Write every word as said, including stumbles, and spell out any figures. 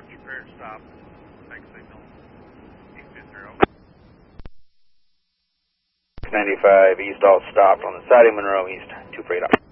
keep her stop. Next signal. eight two zero. ninety-five East, all stopped on the siding Monroe East, two for eight up.